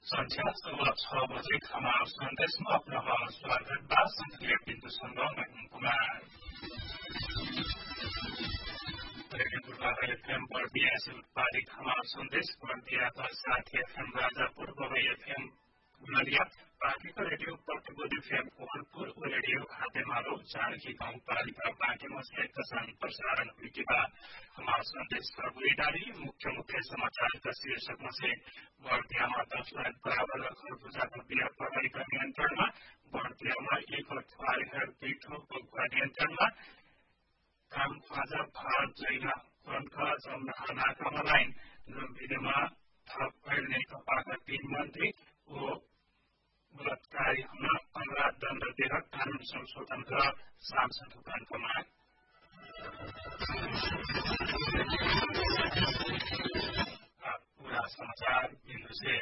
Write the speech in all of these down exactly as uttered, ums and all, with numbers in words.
संख्या सवा छ बजे खमार सन्देशमा अपना स्वागत बा संख्या बिन्दुसँग मैं कुमार रेडियो पूर्वाधार एफएम बर्दिया से उत्पादित खमार सन्देश बर्दिया का साथी एफएम राजापुर बबई एफएम नदिया पार्टीको रेडियो प्रतिबोध एफएम कोहलपुर रेडियो खातेमालो जानकी गाउँपालिका बाँकीमा संयुक्त प्रसारण हुई हमारा संदेश सरगुईडारी मुख्य मुख्य समाचार का शीर्षक में से बर्दियामा दस लाख बराबर खरबुजाको बिहा प्रहरीका नियन्त्रणमा बर्दियामा एक अठवारिहर दुई ठो बगुवा नियन्त्रणमा काम ख्वाजा भारत जैना कण्ठ जमनाका लाइन लुम्बिनीमा थप भएर नेकपाका तीन मन्त्री ओ बलात्कारी हुन अपराध दण्ड दिएर कानून संशोधन र सांसद हुकानको माग पूरा समाचार बिन्दु से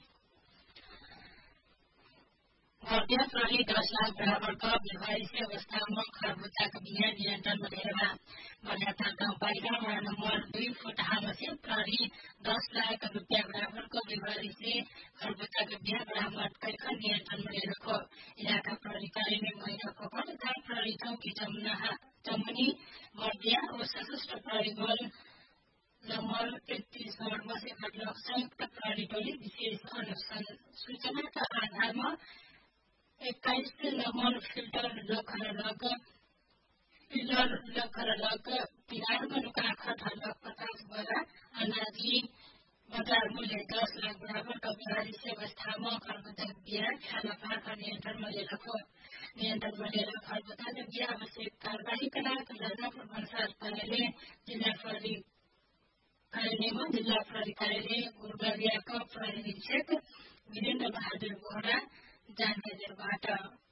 बर्दिया प्रहरी दस लाख बराबर का व्यवहारिक अवस्थामा खरबुजाको बिहा नियन्त्रणमा लिएमा बर्दिया गाउँपालिका वडा नम्बर दुई फुटहामा से प्रहरी दस लाख रुपियाँ बराबरको व्यवहारिक खरबुजाको बिहा बरामद कर नियन्त्रणमा लिएको इलाका प्रहरी कार्यालय महिला पकड तथा प्रहरी चौकी चमुनी बर्दिया और सशस्त्र प्रहरी बल नम्बर तेत्तीस वार्डमा से घटना संयुक्त प्रहरी टोली विशेष अनुसन्धान सूचनाका आधारमा एक्काइस नम्बर फिल्टर लखरलग फिल्टर लखरलग तिरारमा लुकाखा ढल्क पचास बजा अनाजी बजार मूल्य दस लाख बराबर का व्यवहारिक अवस्थामा खरबुजा बिहा खानापाका नियन्त्रणमा लिएको नियन्त्रणमा लिएर खरबुजा बिहा आवश्यक कार्यवाहीका लागि ललितपुर भन्सार कार्यालय जिल्ला प्रहरी कार्यालयमा जिल्ला प्रहरी कार्यालय गुरबारियाका प्रहरी निरीक्षक वीरेन्द्र बहादुर बोहरा जानकारीबाट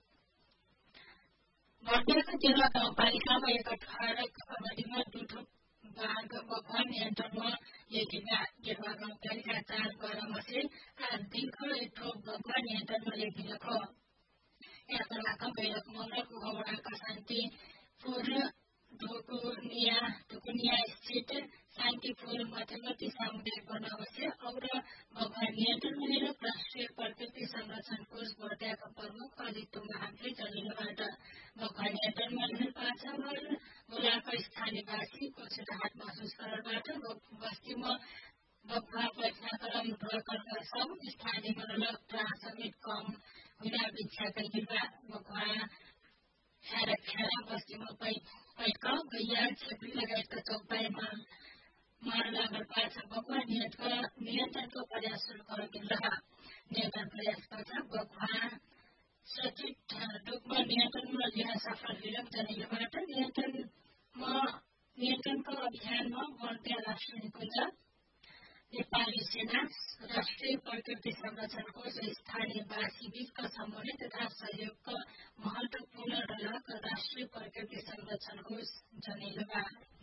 बर्दियाका जिल्ला गाउँपालिकामा एक अठारक अवधिमा दुठो बाघ बगुवा नियन्त्रणमा लेखिँदा जिल्ला गाउँपालिका चार गरमा से आठ दिनको एक ठो बगुवा नियन्त्रणमा लेखिएको यात्राका बैरक मङ्गलको गौडाका शान्तिपुर ढुकुनिया ढुकुनिया स्थित शान्तिपुर मध्यवर्ती सामुदायिक वनावश्य और बगुवा नियन्त्रणमा लिएर राष्ट्रिय प्रकृति संरक्षण कोष बर्दियाका प्रमुख अजित महाले जलिलोबाट बगुवा नियन्त्रणमा लिएर पाछावर बोलाका स्थानीयवासी कोसेटाहाट महसुस करबाट बस्तीमा बगुवा परीक्षाक्रम प्रकल्प सब स्थानीय मनोलग प्राह समेत कम हुना बिच्छाका युवा बगुवा खेरा खेरा बस्तीमा पैटका गैया छेत्री लगायतका चौपाईमा मार लागल पाछ बगुवा नियन्त्रणको प्रयास शुरू गरिदिल नियन्त्रण प्रयास पश्चात बगुवा सचित रूपमा नियन्त्रणमा लिन सफल विलम्ब जनिलबाट नियन्त्रणमा नियन्त्रणको अभियानमा बर्दिया राष्ट्रिय निकुञ्ज नेपाली सेना राष्ट्रिय प्रकृति संरक्षण कोष स्थानीयवासी बीचका समन्वय तथा सहयोगका महत्वपूर्ण रहलका राष्ट्रिय प्रकृति संरक्षण कोष जनिलबा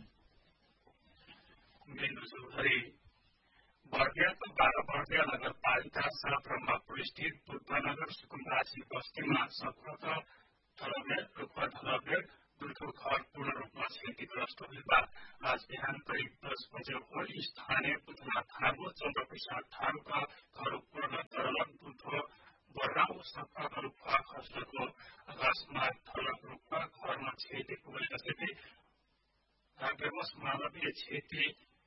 बर्दियाको बाह्र बर्दिया नगरपालिका सात र मकपुर स्थित बुद्धनगर सुकुम्बासी बस्तीमा सत्रह थलभेद रूख ढलभेद दुईठो घर पूर्ण रूपमा क्षतिग्रस्त हुँदा आज बिहान करिब दस बजे हो स्थानीय पुतला थारू चन्द्र प्रसाद थारूका घर पूर्ण तरलग दुईठो बर्रा ओ सत्रह रूख खस्नको अकस्मात थलग रूख घरमा क्षति पुगेपछि भाग्यवश मानवीय क्षति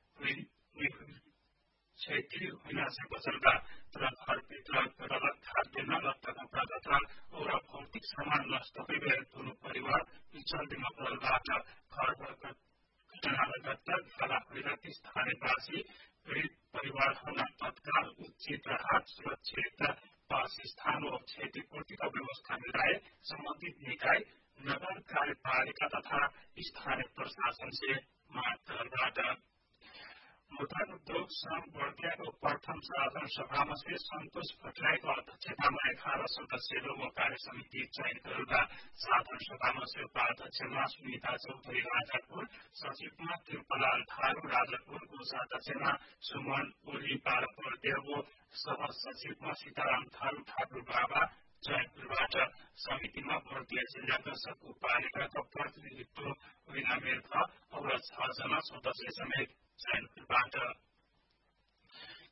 क्षति हुन से बचलका तर घरभित्र तरलग खाद्यान्न लत्ता कपडा तथा और भौतिक सामान नष्ट भइगए दुनु परिवार चल्तीमा बलबाट घर घटनागत फेला भइरहेको स्थानीयवासी पीड़ित परिवारहरूलाई तत्काल उचित राहत सुरक्षित वासस्थान व क्षतिपूर्तिका व्यवस्था मिलाए सम्बन्धित निकाय नगर कार्यपालिका तथा स्थानीय प्रशासन से माग करबाट मोटर उद्योग संघ बर्दियाको प्रथम साधारण सभामा से सन्तोष भट्टराईको अध्यक्षतामा एघार सदस्यहरू व कार्य समिति चयन गरेका साधारण सभामा से उपाध्यक्षमा सुनिता चौधरी राजापुर सचिवमा कृपलाल थारू राजापुर कोषाध्यक्षमा सुमन ओली बाह्र बर्दिया व सह सचिवमा सीताराम थारू ठाकुर बाबा जयपुरबाट समितिमा बर्दिया जिल्लाका सब उपालिकाका प्रतिनिधित्व विनामेरका और छ जना सदस्य समेत चयनबाट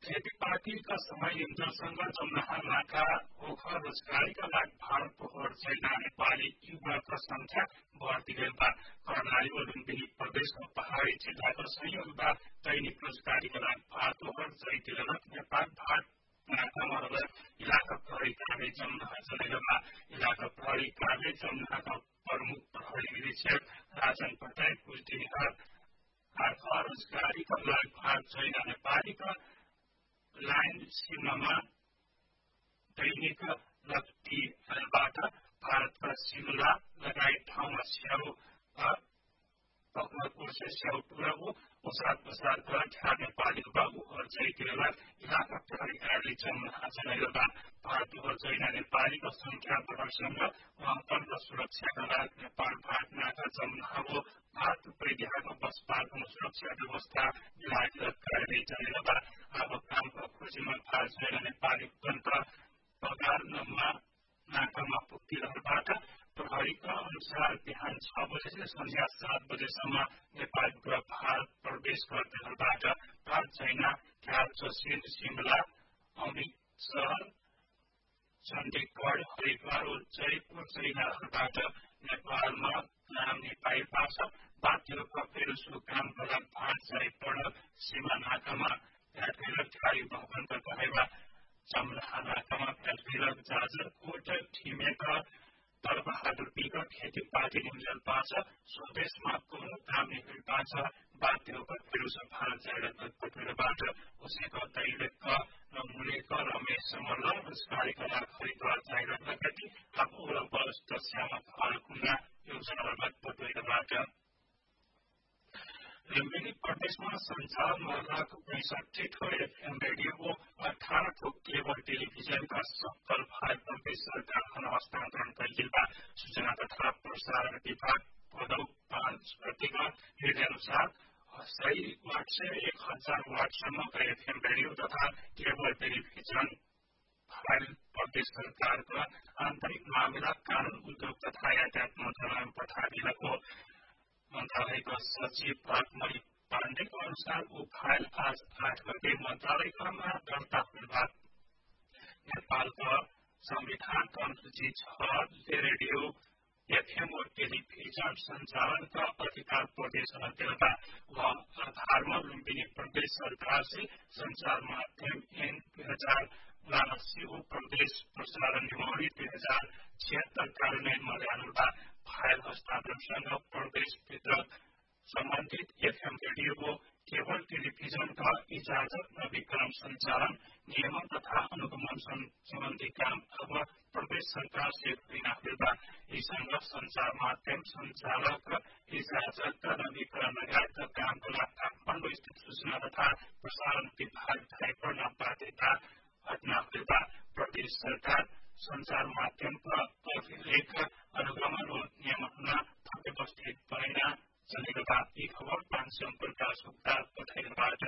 खेतीपातीका समय यन्त्रसँग जम्नहा नाका ओखर रोजगारीका लागि भारत पोखर चैना नेपाली युवाका संख्या बढ़ती गई बा। कर्णाली व लुम्बिनी प्रदेशमा पहाड़ी जिल्लाका संयोगमा दैनिक रोजगारीका लागि भारत पोखर चैतिरक नेपाल भारत नाकामा इलाका प्रहरी कार्य जम्नहा चलेगा। इलाका प्रहरी कार्य जम्नहाका प्रमुख प्रहरी निरीक्षक राजन पटाई कुछ दिन आर्थिक रोजगारीका लागि भारत चैना नेपालीका लाइन सीमामा दैनिक लक्टी बाट भारतका सिमला लगायत ठाउँमा स्याउ पकमपुर से स्याउ टुराको प्रसाद प्रसाद गर्न ठ्यार नेपाली बाबु चैतिरला इलाका प्रहरी कार्य जम्नहा चलेगा। भारत पोखर चैना नेपालीको संख्या बढाउसँग उहाँका सुरक्षाका लागि नेपाल भारत नाका जम्नहाको भारत परिवारको बस पार्कमा सुरक्षा व्यवस्था विभाग कार्य चलेगा। अब कामको खोजीमा भारत चैना नेपाली तन्त्र पगार नमा नाकामा पुग्तीहरूबाट प्रहरीका अनुसार बिहान छ बजेदेखि सन्ध्या सात बजेसम्म नेपालका भारत प्रवेश गर्नेहरूबाट भारत चैना क्याब चसिन सिमला अमृतसर चण्डीगढ हरिद्वार र जयपुर चैनाहरूबाट नेपालमा नाम नेपाली छ। बाध्यका पेरुसको कामका लागि भारत जाइपर्ण सीमा नाकामा भेटभेलक ठाडी भवनका कहेवा जम्नहा नाकामा भेटभेलक जाजरकोट ठिमेका दलबहादुर बिग खेतीपाती निम्जल पाछ स्वदेशमा कोनो काम निकल पाछ। बाध्यका पेरुस भारत जाइरक भेटभेलबाट उसैको दैलेख र मुलेका रमेश मल्ल रोजगारीका लागि हरिद्वार जाइरक गति आफूला बस दस्यामा फलकुना योजनाबाट भेटभेलबाट लुम्बिनी प्रदेशमा सञ्चालनमा रहेको पैंसठी ठो एफएम रेडियो अठारह ठो केबल टेलिभिजनका सत्तर फाइल प्रदेश सरकारसँग हस्तान्तरण गरिएका सूचना तथा प्रसारण विभाग पदौ पाँच गतिका निर्णय अनुसार सही वाट से एक हजार वाटसम्मका एफएम रेडियो तथा केबल टेलिभिजन फाइल प्रदेश सरकारका आन्तरिक मामिला कानून उद्योग तथा यातायात मन्त्रालयमा पठाइएको मन्त्रालयका सचिव भरतमणि पाण्डेको अनुसार वो फाइल आज आठ गते मन्त्रालयमा दर्ता हुँदा नेपालका संविधानका अनुसूची छले रेडियो एफएम और टेलिभिजन संचालनका अधिकार प्रदेश अध्ययनका व आधारमा लुम्बिनी प्रदेश सरकार से संचार माध्यम एन दुई हजार उनासी ओ प्रदेश प्रसारण नियमावली दुई हजार छिहत्तर कार्यान्वयनमा ल्याउनुका फाइल हस्तान्तरणसँग प्रदेशभित्र सम्बन्धित एफएम रेडियो केवल टेलिभिजनका इजाजत नवीकरण संचालन नियमन तथा अनुगमन सम्बन्धी काम अब प्रदेश सरकार से हुन हुँदा यीसँग संचार माध्यम संचालक इजाजत नवीकरण लगायतका कामको लागि काठमाडौँ स्थित सूचना तथा प्रसारण विभाग धाइपर्ण बाध्यता हट्न हुँदा प्रदेश सरकार संचार माध्यमका अभिलेख अनुगमन र नियमन व्यवस्थित बनाइना चलेका यी खबर पाँच प्रकाश गुप्ता पठाइबाट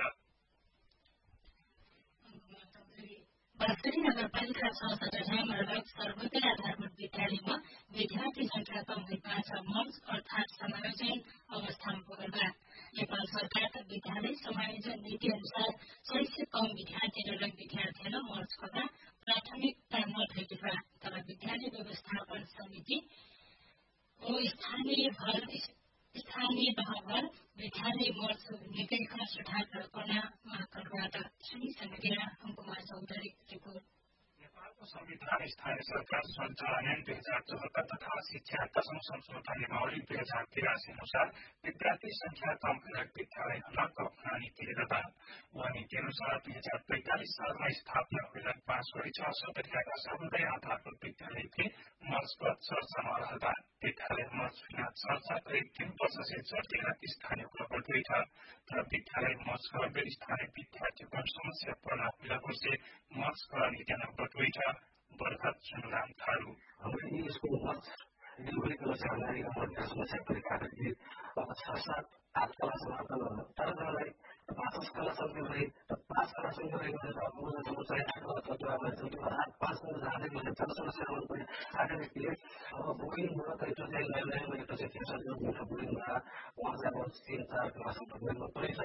बाँसुरी नगरपालिका छ सदस्यमा रहेको सर्वोदय आधारभूत विद्यालयमा विद्यार्थी संख्या कम हुई पाँच मंच अर्थात समायोजन अवस्थामा पुगेका नेपाल सरकारका विद्यालय समायोजन नीति अनुसार सय से कम विद्यार्थी रहेको विद्यार्थीहरू मर्च गर्दा प्राथमिकता नभएका तर विद्यालय व्यवस्थापन समिति ओ स्थानीय भर स्थानीय तहभर विद्यालय मर्च निकैका सुधार गर्न मागबाट सुनिसकेर कुमार चौधरी रिपोर्ट। नेपालको संविधान स्थानीय सरकार सञ्चालन दुई हजार चौहत्तर तथा शिक्षा दशौं संशोधन नियमावली दुई हजार तिरासी अनुसार विद्यार्थी संख्या कम भएको विद्यालयहरूमा कक्षा नीति रहँदा वहाँ नीति अनुसार दुई हजार पैंतालीस सालमा स्थापना हुँदा पाँच गरी छ सदस्यका सर्वोदय आधारभूत विद्यालय थिए मर्चगत चर्चामा रहँदा विद्यालय मर्च बिना चर्चा करिब तीन वर्ष से चर्चेगा स्थानीय कुलपति हुई था तर विद्यालय मर्च कर स्थानीय विद्यार्थीको समस्या पूर्ण हुँदा से मर्च कर नीति बटुई था बरखत सुनलाम थारू हमारे स्कूल मर्च डिलीवरी को सरकारी का समस्या परिकार छ सात आठ क्लास तर मलाई पाँच क्लास भाइ पाँच क्लास मुझे समस्या आठ पाँच जाँदै मैले तर समस्या आउनु पर्यो आगामी बुकिङबाट त त्यो चाहिँ नयाँ नयाँ मैले त्यो चाहिँ बुकिङबाट उहाँ चाहिँ अब तिन चार क्लास बुकिङमा पनि छ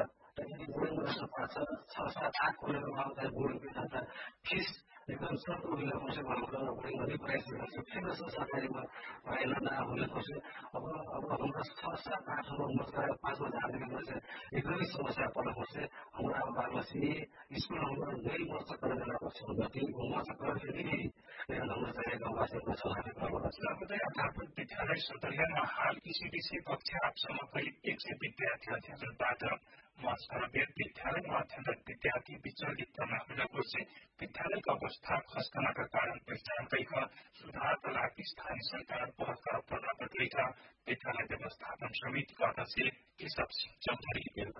यदि बोर्डिङ सफा छ छ सात आठ खोलेको भाउ बोर्डिङ पनि फिस एकदम सर्ट उहिले खोसे भएको बोर्डिङ अधिक प्राइस दिएको छ फिर सरकारीमा पाएन ना हुने खोसे अब अब हाम्रो छ सात आठ बच्चा पाँच बजा आने एकदमै समस्या पर्न खोसे हाम्रो अब बागलसी स्कुल हाम्रो धेरै वर्ष गरेर बस्छ जति वर्ष गरेर हाम्रो चाहिँ गाउँवासीको छ सर्वोदय अध्यापक विद्यालय सदरयानमा हाल ईसीडीसी कक्षा आठसम्म करिब एक सय विद्यार्थी अध्ययनबाट सरवेद विद्यालयमा अध्ययनरत विद्यार्थी विचलित नहुनको चाहिँ विद्यालयको अवस्था खस्कनका कारण पहिचानदैका सुधारका लागि स्थानीय सरकार पहल गर्न पर्दैछ विद्यालय व्यवस्थापन समितिका अध्यक्ष केशव सिंह चौधरी